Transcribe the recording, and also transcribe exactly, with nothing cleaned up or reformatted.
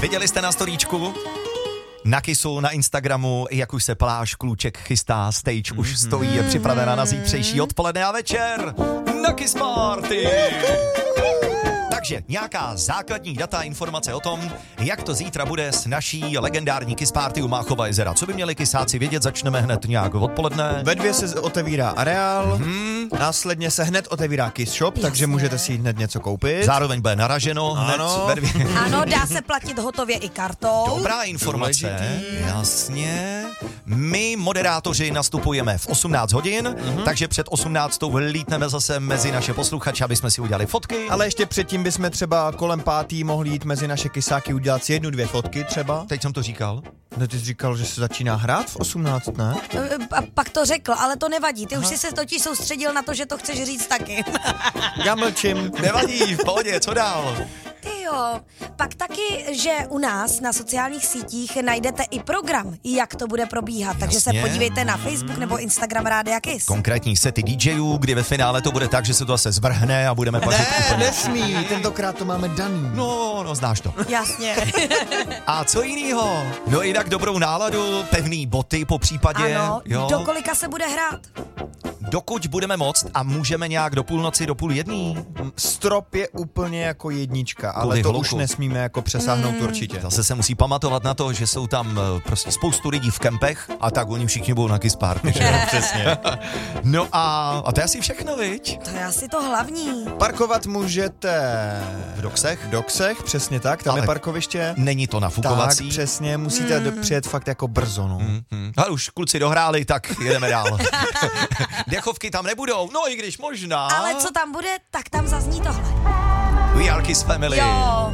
Viděli jste na storíčku? Na Kissu, na Instagramu, jak už se Pláš Klůček chystá, stage už stojí, je připravena na zítřejší odpoledne a večer na Kiss Party. Takže nějaká základní data, informace o tom, jak to zítra bude s naší legendární Kiss Party u Máchova jezera. Co by měli kisáci vědět, začneme hned nějak odpoledne. Ve dvě se otevírá areál, Hmm. následně se hned otevírá Kiss Shop, Jasně. takže můžete si jít hned něco koupit. Zároveň bude naraženo hned Ano. ve dvě. Ano, dá se platit hotově i kartou. Dobrá informace, Důležitý. jasně. My, moderátoři, nastupujeme v osmnáct hodin, mm-hmm. takže před osmnáctou vlítneme zase mezi naše posluchače, aby jsme si udělali fotky. Ale ještě předtím bychom třeba kolem pátý mohli jít mezi naše kysáky, udělat si jednu, dvě fotky třeba. Teď jsem to říkal. No ty jsi říkal, že se začíná hrát v osmnáct, ne? A pak to řekl, ale to nevadí. Ty už jsi se totiž soustředil na to, že to chceš říct taky. Já mlčím. Nevadí, v pohodě, co dál? Ty jo, pak taky, že u nás na sociálních sítích najdete i program, jak to bude probíhat. Takže Jasně. se podívejte na Facebook nebo Instagram Rádia Kiss. Konkrétní sety DJů, kdy ve finále to bude tak, že se to zase zvrhne a budeme pařit Ne, úplně. nesmí, tentokrát to máme daný. No, no, znáš to. Jasně. A co jinýho? No jinak dobrou náladu, pevný boty po případě. Ano, jo. do kolika se bude hrát? Dokud budeme moct a můžeme nějak do půlnoci, do půl jedný. Strop je úplně jako jednička, ale Kvůli to hluku. už nesmíme jako přesáhnout určitě. Zase se musí pamatovat na to, že jsou tam eh, prostě spoustu lidí v kempech a tak oni všichni budou na Kiss Party, že jo? Přesně. No a, a to je asi všechno, viď? To je asi to hlavní. Parkovat můžete V doksech? v doksech, přesně tak, tam Ale je parkoviště. Není to Tak, nafukovací. přesně, musíte hmm. přijet fakt jako brzo, no. Hmm, hmm. Ale už kluci dohráli, tak jedeme dál. Dechovky tam nebudou, no i když možná. Ale co tam bude, tak tam zazní tohle. We are Kiss Family. Jo.